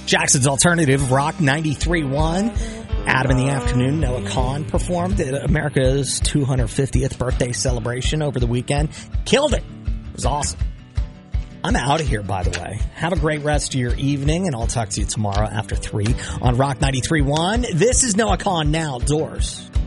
Jackson's Alternative Rock 93.1. Adam in the afternoon. Noah Kahan performed at America's 250th birthday celebration over the weekend. Killed it. It was awesome. I'm out of here, by the way. Have a great rest of your evening, and I'll talk to you tomorrow after 3 on Rock 93.1. This is Noah Kahan, Now Outdoors.